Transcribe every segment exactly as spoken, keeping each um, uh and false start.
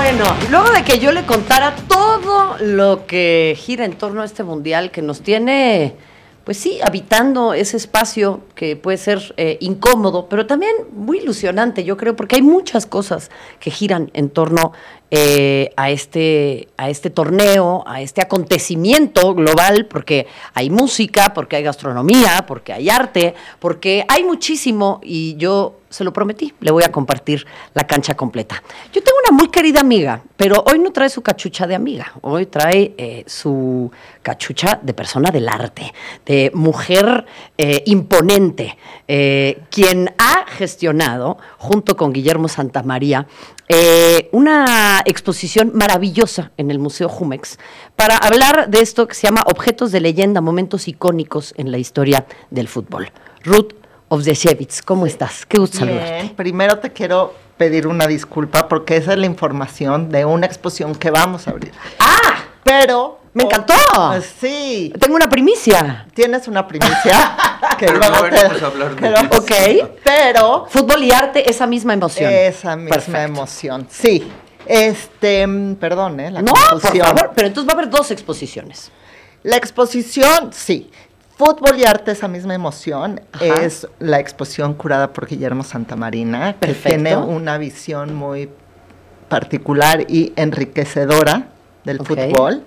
Bueno, luego de que yo le contara todo lo que gira en torno a este mundial que nos tiene, pues sí, habitando ese espacio que puede ser eh, incómodo, pero también muy ilusionante, yo creo, porque hay muchas cosas que giran en torno eh, a este, a este torneo, a este acontecimiento global, porque hay música, porque hay gastronomía, porque hay arte, porque hay muchísimo, y yo se lo prometí, le voy a compartir la cancha completa. Yo tengo una muy querida amiga, pero hoy no trae su cachucha de amiga, hoy trae eh, su cachucha de persona del arte, de mujer eh, imponente, eh, quien ha gestionado, junto con Guillermo Santamaría, eh, una exposición maravillosa en el Museo Jumex para hablar de esto que se llama Objetos de Leyenda, Momentos Icónicos en la Historia del Fútbol. Ruth Owsieszewicz, ¿cómo estás? Qué gusto Bien, saludarte. Primero te quiero pedir una disculpa porque esa es la información de una exposición que vamos a abrir. ¡Ah! Pero... ¡Me encantó! Oh, sí. Tengo una primicia. Tienes una primicia. que Pero luego no te- venimos a hablar de pero- eso. Ok. Pero... Fútbol y arte, esa misma emoción. Esa misma Perfecto. emoción, sí. Este, mm, perdón, ¿eh? La No, por confusión. favor, pero entonces va a haber dos exposiciones. La exposición, sí. Fútbol y arte, esa misma emoción, Ajá. es la exposición curada por Guillermo Santamarina, que Perfecto. tiene una visión muy particular y enriquecedora del Ok. fútbol.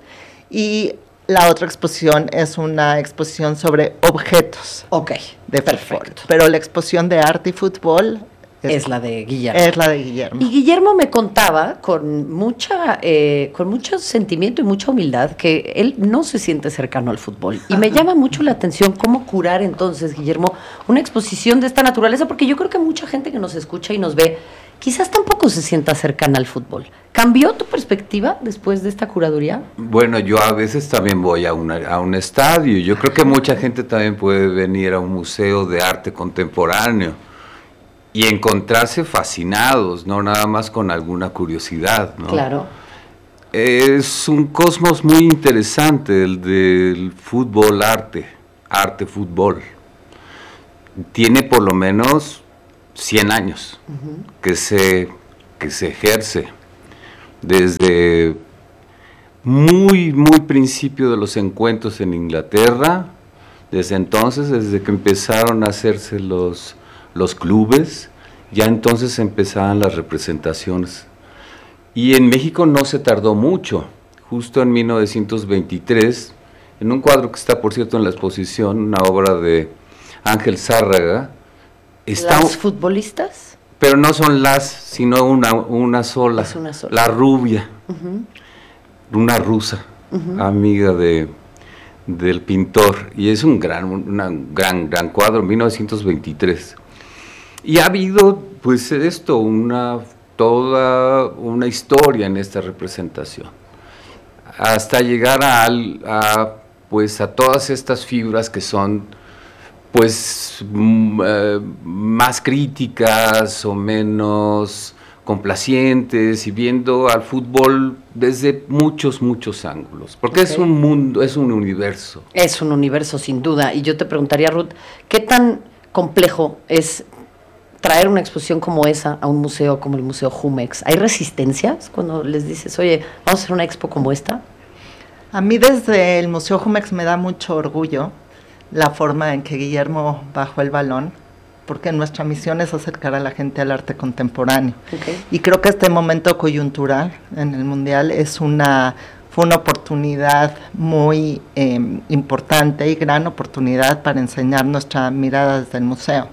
Y la otra exposición es una exposición sobre objetos Ok, de perfecto. fútbol. Pero la exposición de arte y fútbol Es la de Guillermo. es la de Guillermo. Y Guillermo me contaba con mucha, eh, con mucho sentimiento y mucha humildad que él no se siente cercano al fútbol. Y me llama mucho la atención cómo curar entonces, Guillermo, una exposición de esta naturaleza, porque yo creo que mucha gente que nos escucha y nos ve, quizás tampoco se sienta cercana al fútbol. ¿Cambió tu perspectiva después de esta curaduría? Bueno, yo a veces también voy a, una, a un estadio. Yo creo que mucha gente también puede venir a un museo de arte contemporáneo y encontrarse fascinados, no nada más con alguna curiosidad, ¿no? Claro. Es un cosmos muy interesante el del fútbol arte, arte fútbol. Tiene por lo menos cien años uh-huh. que se, que se ejerce. Desde muy, muy principio de los encuentros en Inglaterra, desde entonces, desde que empezaron a hacerse los, los clubes, ya entonces empezaban las representaciones. Y en México no se tardó mucho, justo en mil novecientos veintitrés, en un cuadro que está, por cierto, en la exposición, una obra de Ángel Zárraga. Está, ¿Las futbolistas? Pero no son las, sino una, una sola, es una sola. La rubia, uh-huh. una rusa, uh-huh. amiga de, del pintor, y es un gran, una gran, gran cuadro, mil novecientos veintitrés. Y ha habido, pues, esto, una, toda una historia en esta representación, hasta llegar a, a, pues, a todas estas figuras que son, pues, m- eh, más críticas o menos complacientes, y viendo al fútbol desde muchos, muchos ángulos, porque okay. es un mundo, es un universo. Es un universo, sin duda, y yo te preguntaría, Ruth, ¿qué tan complejo es traer una exposición como esa a un museo como el Museo Jumex? ¿Hay resistencias cuando les dices, oye, vamos a hacer una expo como esta? A mí desde el Museo Jumex me da mucho orgullo la forma en que Guillermo bajó el balón, porque nuestra misión es acercar a la gente al arte contemporáneo. Okay. Y creo que este momento coyuntural en el Mundial es una, fue una oportunidad muy eh, importante y gran oportunidad para enseñar nuestra mirada desde el museo.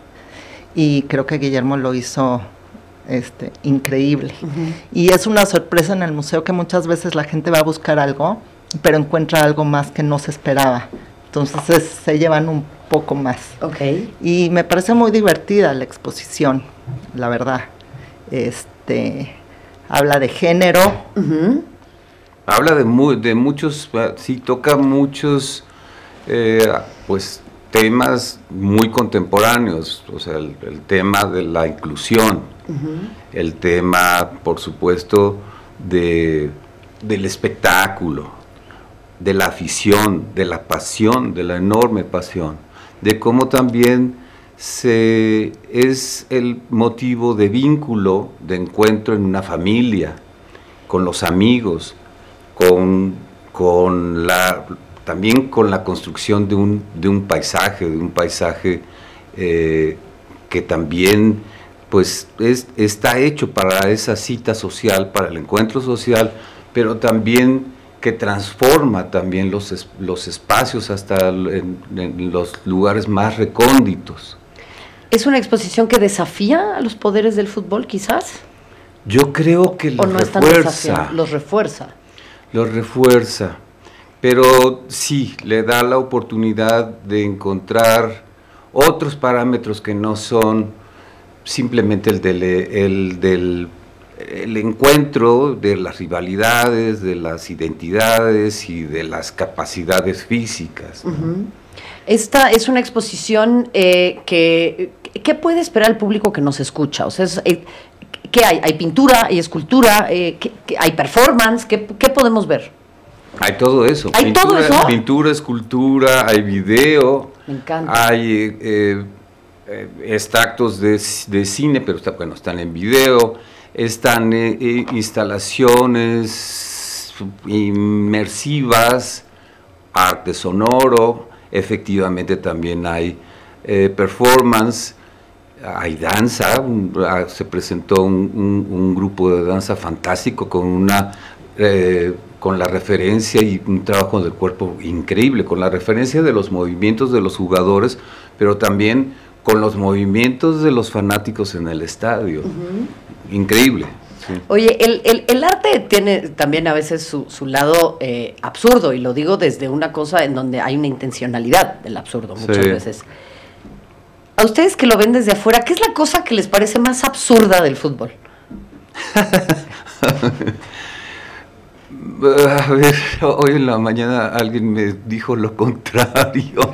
Y creo que Guillermo lo hizo este, increíble. Uh-huh. Y es una sorpresa en el museo que muchas veces la gente va a buscar algo, pero encuentra algo más que no se esperaba. Entonces es, se llevan un poco más. Okay. Y me parece muy divertida la exposición, la verdad. Este, habla de género. Uh-huh. Habla de, mu- de muchos, sí, toca muchos, eh, pues, temas muy contemporáneos, o sea, el, el tema de la inclusión, uh-huh. el tema, por supuesto, de, del espectáculo, de la afición, de la pasión, de la enorme pasión, de cómo también se, es el motivo de vínculo, de encuentro en una familia, con los amigos, con, con la, también con la construcción de un, de un paisaje, de un paisaje eh, que también pues es, está hecho para esa cita social, para el encuentro social, pero también que transforma también los, los espacios hasta en, en los lugares más recónditos. ¿Es una exposición que desafía a los poderes del fútbol, quizás? Yo creo que los ¿O no refuerza. Los refuerza. Los refuerza, pero sí, le da la oportunidad de encontrar otros parámetros que no son simplemente el del, el del el encuentro de las rivalidades, de las identidades y de las capacidades físicas. Uh-huh. Esta es una exposición eh, que, ¿qué puede esperar el público que nos escucha? O sea, es, eh, ¿qué hay? ¿Hay pintura, hay escultura, eh, ¿qué, qué, hay performance? ¿Qué, ¿Qué podemos ver? Hay todo eso. ¿Hay pintura, todo eso? Pintura, escultura, hay video. Me encanta. Hay eh, eh, extractos de, de cine, pero está, bueno, están en video. Están eh, eh, instalaciones inmersivas, arte sonoro, efectivamente también hay eh, performance, hay danza, un, se presentó un, un, un grupo de danza fantástico con una eh, con la referencia y un trabajo del cuerpo increíble, con la referencia de los movimientos de los jugadores, pero también con los movimientos de los fanáticos en el estadio. Uh-huh. Increíble. Sí. Oye, el, el, el arte tiene también a veces su, su lado eh, absurdo, y lo digo desde una cosa en donde hay una intencionalidad del absurdo muchas sí. veces. A ustedes que lo ven desde afuera, ¿qué es la cosa que les parece más absurda del fútbol? A ver, hoy en la mañana alguien me dijo lo contrario.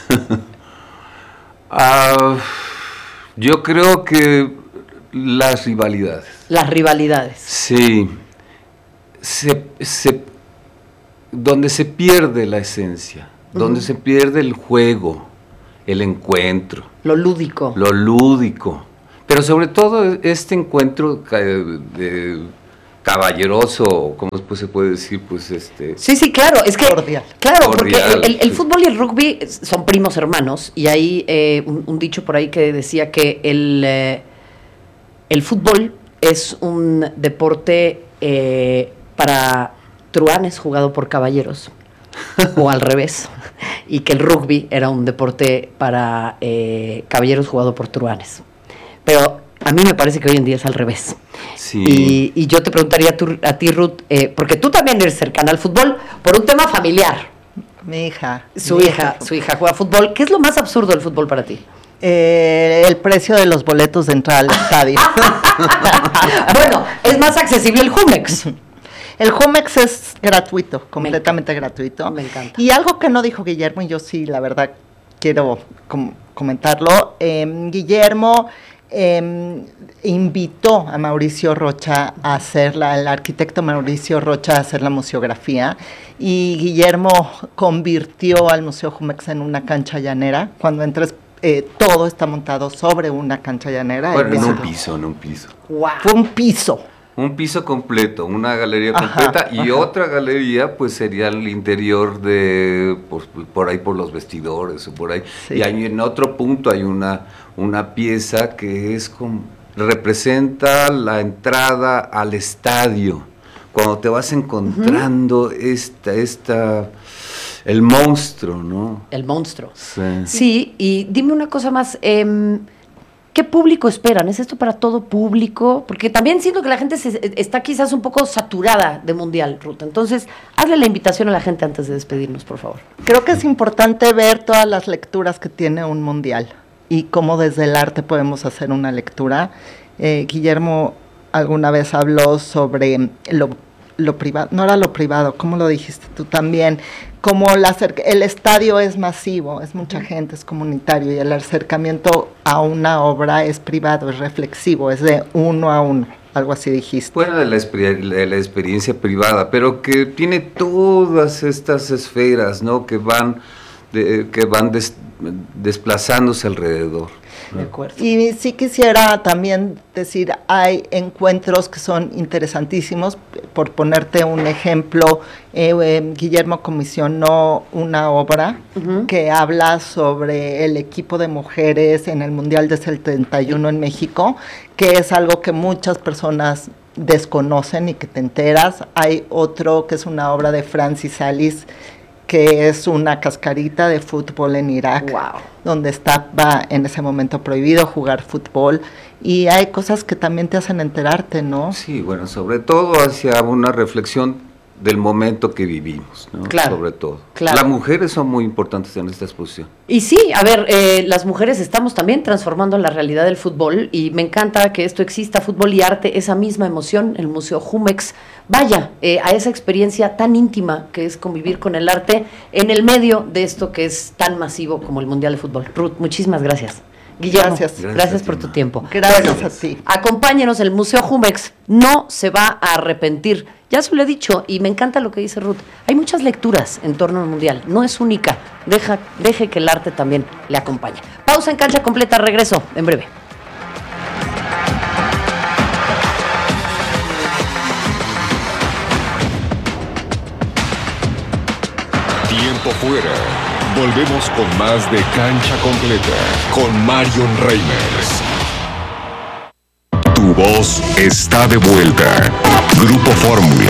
uh, yo creo que las rivalidades. Las rivalidades. Sí. Se, se, donde se pierde la esencia, uh-huh. donde se pierde el juego, el encuentro. Lo lúdico. Lo lúdico. Pero sobre todo este encuentro de, de caballeroso, ¿cómo pues se puede decir? Pues este. Sí, sí, claro, es que cordial. Claro, cordial, porque el, el, el fútbol y el rugby son primos hermanos, y hay eh, un, un dicho por ahí que decía que el eh, el fútbol es un deporte eh, para truanes jugado por caballeros, o al revés, y que el rugby era un deporte para eh, caballeros jugado por truanes. Pero a mí me parece que hoy en día es al revés. Sí. Y, y yo te preguntaría a, tu, a ti, Ruth, eh, porque tú también eres cercana al fútbol por un tema familiar. Mi hija. Su mi hija, hija, su hija juega fútbol. ¿Qué es lo más absurdo del fútbol para ti? Eh, el precio de los boletos de entrada al estadio. Bueno, es más accesible el Jumex. El Jumex es gratuito, completamente me gratuito. Me encanta. Y algo que no dijo Guillermo, y yo sí, la verdad, quiero com- comentarlo. Eh, Guillermo eh, invitó a Mauricio Rocha a hacer, la, el arquitecto Mauricio Rocha a hacer la museografía, y Guillermo convirtió al Museo Jumex en una cancha llanera. Cuando entres, Eh, todo está montado sobre una cancha llanera. Bueno, en un piso, en un piso. Wow. Fue un piso. Un piso completo, una galería ajá, completa, y ajá. otra galería pues sería el interior de, por, por ahí por los vestidores o por ahí. Sí. Y hay, en otro punto hay una, una pieza que es como, representa la entrada al estadio. Cuando te vas encontrando uh-huh. esta, esta, el monstruo, ¿no? El monstruo. Sí. Sí, y dime una cosa más, eh, ¿qué público esperan? ¿Es esto para todo público? Porque también siento que la gente se, está quizás un poco saturada de mundial, Ruth. Entonces, hazle la invitación a la gente antes de despedirnos, por favor. Creo que es importante ver todas las lecturas que tiene un mundial y cómo desde el arte podemos hacer una lectura. Eh, Guillermo alguna vez habló sobre lo, lo privado, no era lo privado, ¿cómo lo dijiste tú también? Como la, el estadio es masivo, es mucha gente, es comunitario, y el acercamiento a una obra es privado, es reflexivo, es de uno a uno, algo así dijiste. Bueno, de la, de la experiencia privada, pero que tiene todas estas esferas, ¿no? Que van, de, que van des, desplazándose alrededor. De acuerdo. Y sí quisiera también decir, hay encuentros que son interesantísimos. Por ponerte un ejemplo, eh, eh, Guillermo comisionó una obra uh-huh. que habla sobre el equipo de mujeres en el Mundial de setenta y uno en México, que es algo que muchas personas desconocen y que te enteras. Hay otro que es una obra de Francis Alice, que es una cascarita de fútbol en Irak, wow. donde estaba en ese momento prohibido jugar fútbol, y hay cosas que también te hacen enterarte, ¿no? Sí, bueno, sobre todo hacia una reflexión del momento que vivimos, ¿no? Claro, sobre todo. Claro. Las mujeres son muy importantes en esta exposición. Y sí, a ver, eh, las mujeres estamos también transformando la realidad del fútbol, y me encanta que esto exista, fútbol y arte, esa misma emoción. El Museo Jumex vaya eh, a esa experiencia tan íntima que es convivir con el arte en el medio de esto que es tan masivo como el Mundial de Fútbol. Ruth, muchísimas gracias. Guillermo, gracias, gracias, gracias por tu tiempo. Gracias bueno, a ti. Acompáñenos, el Museo Jumex no se va a arrepentir. Ya se lo he dicho, y me encanta lo que dice Ruth. Hay muchas lecturas en torno al Mundial, no es única. Deja, deje que el arte también le acompañe. Pausa en Cancha Completa, regreso en breve. Tiempo fuera. Volvemos con más de Cancha Completa con Marion Reimers. Tu voz está de vuelta. Grupo Fórmula.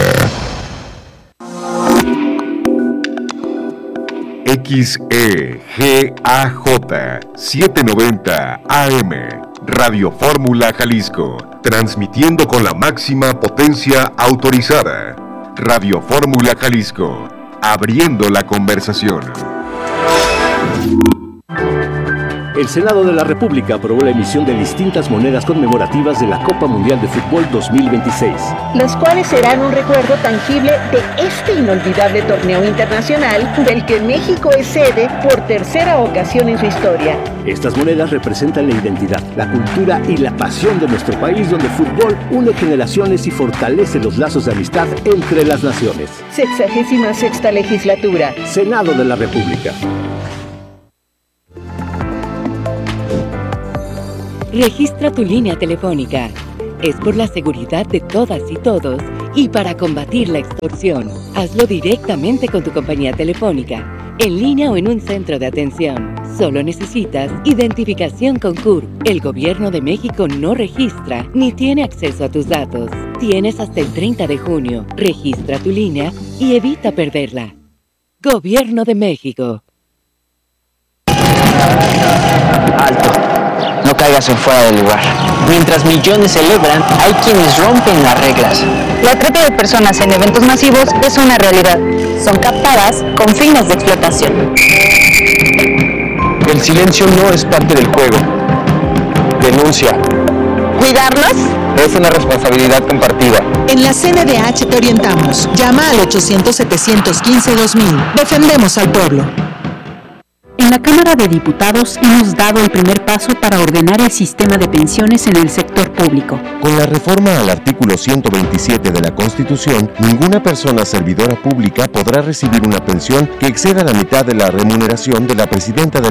X E G A J setecientos noventa A M. Radio Fórmula Jalisco. Transmitiendo con la máxima potencia autorizada. Radio Fórmula Jalisco. Abriendo la conversación. El Senado de la República aprobó la emisión de distintas monedas conmemorativas de la Copa Mundial de Fútbol dos mil veintiséis. Las cuales serán un recuerdo tangible de este inolvidable torneo internacional del que México es sede por tercera ocasión en su historia. Estas monedas representan la identidad, la cultura y la pasión de nuestro país, donde el fútbol une generaciones y fortalece los lazos de amistad entre las naciones. Sexagésima sexta legislatura. Senado de la República. Registra tu línea telefónica. Es por la seguridad de todas y todos y para combatir la extorsión. Hazlo directamente con tu compañía telefónica, en línea o en un centro de atención. Solo necesitas identificación con C U R P. El Gobierno de México no registra ni tiene acceso a tus datos. Tienes hasta el treinta de junio. Registra tu línea y evita perderla. Gobierno de México. Alto. No caigas en fuera del lugar. Mientras millones celebran, hay quienes rompen las reglas. La trata de personas en eventos masivos es una realidad. Son captadas con fines de explotación. El silencio no es parte del juego. Denuncia. ¿Cuidarlos? Es una responsabilidad compartida. En la C N D H te orientamos. Llama al ochocientos, setecientos quince, dos mil. Defendemos al pueblo. En la Cámara de Diputados hemos dado el primer paso para ordenar el sistema de pensiones en el sector público. Con la reforma al artículo ciento veintisiete de la Constitución, ninguna persona servidora pública podrá recibir una pensión que exceda la mitad de la remuneración de la presidenta de